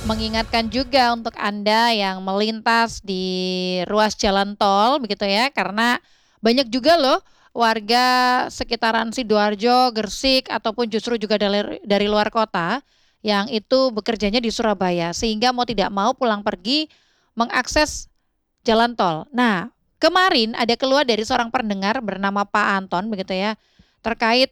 Mengingatkan juga untuk Anda yang melintas di ruas jalan tol begitu ya, karena banyak juga loh warga sekitaran Sidoarjo, Gresik ataupun justru juga dari luar kota yang itu bekerjanya di Surabaya sehingga mau tidak mau pulang pergi mengakses jalan tol. Nah, kemarin ada keluar dari seorang pendengar bernama Pak Anton begitu ya, terkait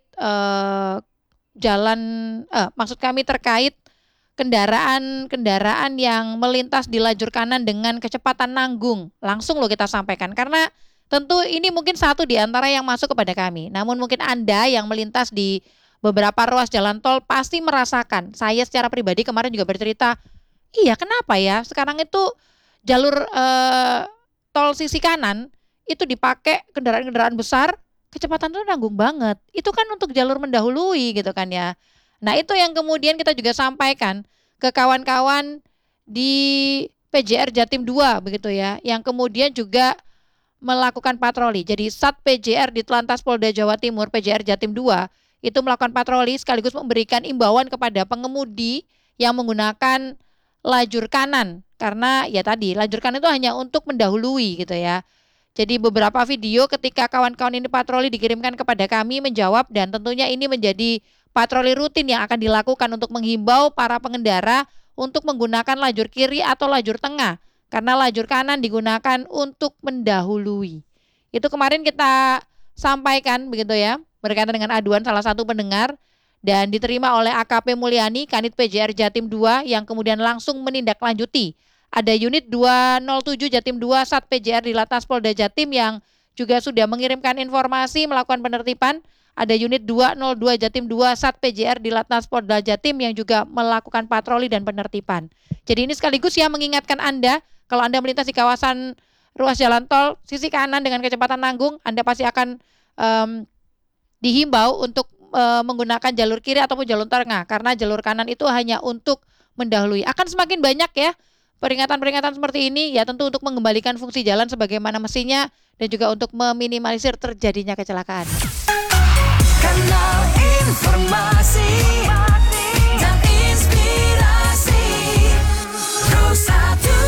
jalan maksud kami terkait kendaraan-kendaraan yang melintas di lajur kanan dengan kecepatan nanggung. Langsung loh kita sampaikan karena tentu ini mungkin satu di antara yang masuk kepada kami. Namun mungkin Anda yang melintas di beberapa ruas jalan tol pasti merasakan. Saya secara pribadi kemarin juga bercerita, iya kenapa ya sekarang itu jalur tol sisi kanan itu dipakai kendaraan-kendaraan besar, kecepatan itu nanggung banget. Itu kan untuk jalur mendahului gitu kan ya. Nah, itu yang kemudian kita juga sampaikan ke kawan-kawan di PJR Jatim 2 begitu ya, yang kemudian juga melakukan patroli. Jadi Sat PJR di Telantas Polda Jawa Timur PJR Jatim 2 itu melakukan patroli sekaligus memberikan imbauan kepada pengemudi yang menggunakan lajur kanan karena ya tadi lajur kanan itu hanya untuk mendahului gitu ya. Jadi beberapa video ketika kawan-kawan ini patroli dikirimkan kepada kami menjawab dan tentunya ini menjadi patroli rutin yang akan dilakukan untuk menghimbau para pengendara untuk menggunakan lajur kiri atau lajur tengah karena lajur kanan digunakan untuk mendahului. Itu kemarin kita sampaikan begitu ya berkaitan dengan aduan salah satu pendengar dan diterima oleh AKP Mulyani Kanit PJR Jatim 2 yang kemudian langsung menindaklanjuti. Ada unit 207 Jatim 2 Sat PJR di Lantas Polda Jatim yang juga sudah mengirimkan informasi melakukan penertiban. Ada unit 202 Jatim 2 Sat PJR di Lantas Polda Jatim yang juga melakukan patroli dan penertiban. Jadi ini sekaligus ya mengingatkan Anda, kalau Anda melintas di kawasan ruas jalan tol sisi kanan dengan kecepatan nanggung, Anda pasti akan dihimbau untuk menggunakan jalur kiri ataupun jalur tengah karena jalur kanan itu hanya untuk mendahului. Akan semakin banyak ya peringatan-peringatan seperti ini ya tentu untuk mengembalikan fungsi jalan sebagaimana mestinya dan juga untuk meminimalisir terjadinya kecelakaan. Kanal informasi dan inspirasi Pro1.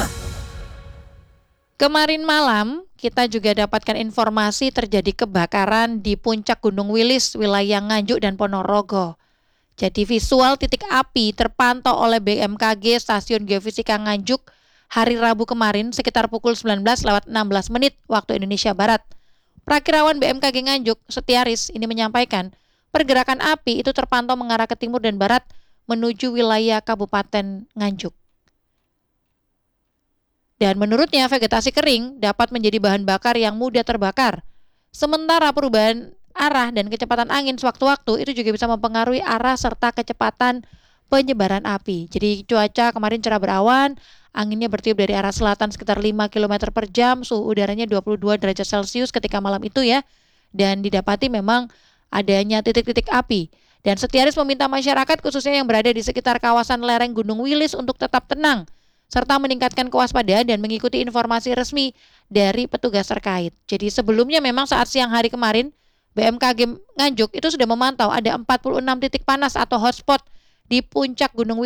Kemarin malam kita juga dapatkan informasi terjadi kebakaran di puncak Gunung Wilis wilayah Nganjuk dan Ponorogo. Jadi visual titik api terpantau oleh BMKG Stasiun Geofisika Nganjuk hari Rabu kemarin sekitar pukul 19:16 waktu Indonesia Barat. Prakirawan BMKG Nganjuk, Setiaris, ini menyampaikan pergerakan api itu terpantau mengarah ke timur dan barat menuju wilayah Kabupaten Nganjuk. Dan menurutnya vegetasi kering dapat menjadi bahan bakar yang mudah terbakar. Sementara perubahan arah dan kecepatan angin sewaktu-waktu itu juga bisa mempengaruhi arah serta kecepatan penyebaran api. Jadi cuaca kemarin cerah berawan, anginnya bertiup dari arah selatan sekitar 5 km per jam, suhu udaranya 22 derajat Celcius ketika malam itu ya. Dan didapati memang adanya titik-titik api. Dan Setiaris meminta masyarakat khususnya yang berada di sekitar kawasan lereng Gunung Wilis untuk tetap tenang serta meningkatkan kewaspadaan dan mengikuti informasi resmi dari petugas terkait. Jadi sebelumnya memang saat siang hari kemarin BMKG Nganjuk itu sudah memantau ada 46 titik panas atau hotspot di puncak Gunung Wilis